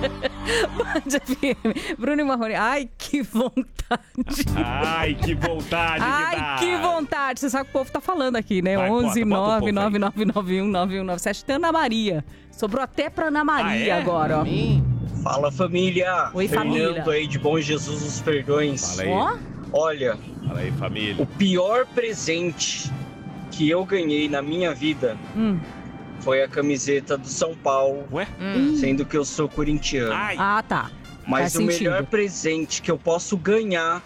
Band FM. Bruno e Marrone. Ai, que vontade. Ai, que vontade que dá. Ai, que vontade. Você sabe o que o povo tá falando aqui, né? Vai, 11 bota o povo 999919197. Tem Ana Maria. Sobrou até pra Ana Maria agora, ó. Fala, família. Oi, Fernando família. aí de Bom Jesus dos Perdões. Fala aí. Ó. Olha, Fala aí, família. o pior presente que eu ganhei na minha vida foi a camiseta do São Paulo, Ué? sendo que eu sou corintiano. Ai. Ah, tá. Mas faz o melhor sentido. presente que eu posso ganhar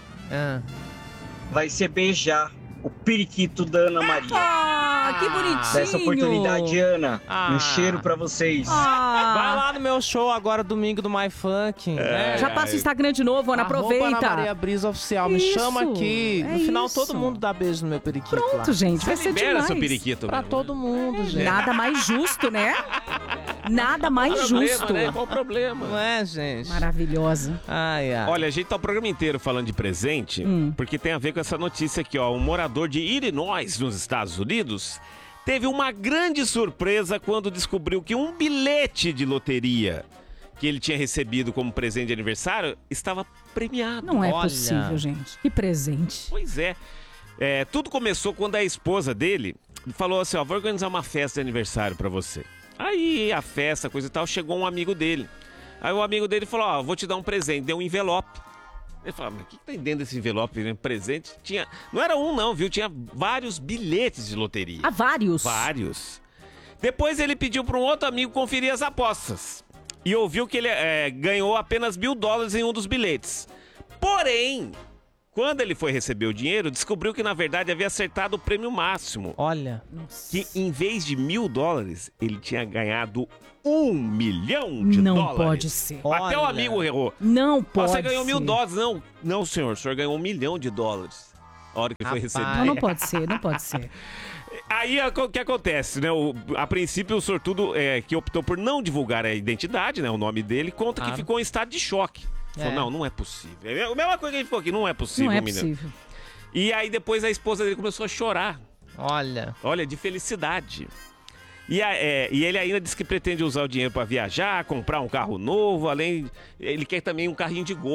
vai ser beijar o periquito da Ana Maria. Ah, que bonitinho. Dessa oportunidade, Ana, Ah. um cheiro pra vocês. Ah. Vai lá no meu show agora, domingo do My Funk. né? Já passa o Instagram de novo, Ana. Arroba Aproveita. Ana Maria Brisa Oficial. Me Isso, chama aqui. é No final, isso. todo mundo dá beijo no meu periquito Pronto, lá. gente. Vai ser Libera demais. seu periquito. Pra todo mundo, gente. Nada mais justo, né? Nada mais justo. Né? Qual o problema? Não é, gente? Maravilhosa. Ai, ai. Olha, a gente tá o programa inteiro falando de presente, porque tem a ver com essa notícia aqui, ó. Um morador de Illinois, nos Estados Unidos, teve uma grande surpresa quando descobriu que um bilhete de loteria que ele tinha recebido como presente de aniversário estava premiado. Não é Olha. possível, gente. Que presente. Pois é. Tudo começou quando a esposa dele falou assim, ó, vou organizar uma festa de aniversário pra você. Aí a festa, coisa e tal, chegou um amigo dele. Aí o amigo dele falou, ó, vou te dar um presente. Deu um envelope. Ele falou, mas o que tem dentro desse envelope, né? Presente? Tinha... Não era um não, viu? Tinha vários bilhetes de loteria. Há vários. Vários. Depois ele pediu para um outro amigo conferir as apostas. E ouviu que ele ganhou apenas $1.000 em um dos bilhetes. Porém, quando ele foi receber o dinheiro, descobriu que na verdade havia acertado o prêmio máximo. Olha. Que em vez de $1.000, ele tinha ganhado $1 milhão. Não pode ser. Até o Olha. amigo errou. Não pode Você ganhou ser. $1.000. Não, senhor. O senhor ganhou $1 milhão. A hora que foi Rapaz. recebido. Não, não pode ser, não pode ser. Aí o que acontece, né? A princípio o sortudo que optou por não divulgar a identidade, né? O nome dele, conta que ficou em estado de choque. Falou, não é possível. É a mesma coisa que a gente falou aqui, não é possível, Não é menino. possível. E aí depois a esposa dele começou a chorar. Olha. De felicidade. E ele ainda disse que pretende usar o dinheiro para viajar, comprar um carro novo, ele quer também um carrinho de golfe.